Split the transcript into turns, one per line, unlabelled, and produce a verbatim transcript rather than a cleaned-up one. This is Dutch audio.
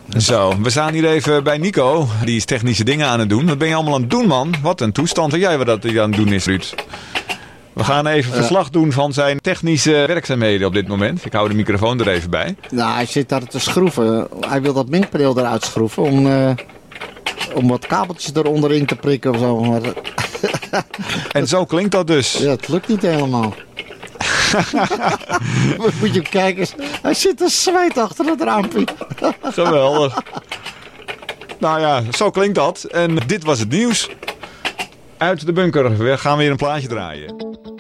Zo, we staan hier even bij Nico. Die is technische dingen aan het doen. Wat ben je allemaal aan het doen, man? Wat een toestand. Weet jij wat dat hij aan het doen is, Ruud? We gaan even verslag doen van zijn technische werkzaamheden op dit moment. Ik hou de microfoon er even bij.
Nou, hij zit daar te schroeven. Hij wil dat mengpaneel eruit schroeven om, uh, om wat kabeltjes eronder in te prikken of zo. Maar...
En zo klinkt dat dus.
Ja, het lukt niet helemaal. Moet je kijken, hij zit te zweet achter het raampje.
Geweldig. Nou ja, zo klinkt dat. En dit was het nieuws. Uit de bunker. We gaan weer een plaatje draaien.